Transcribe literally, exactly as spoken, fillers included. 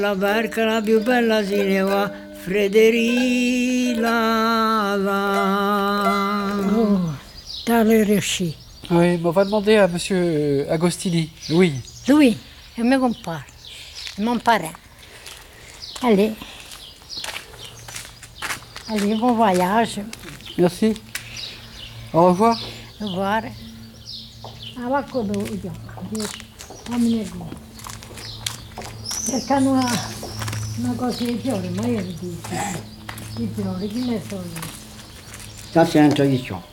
La barca la più bella si ne va, Frédéric Oh, t'as le réussi. Oui, mais on va demander à monsieur Agostini. Oui. Lui, è mio compare, mon parent. Allez. Allez, bon voyage. Merci. Au revoir. Au revoir. Avako do io. Amico. Perché non ha una cosa di fiori, ma io vi dico. I fiori, chi ne sono? Ça, c'est une tradition.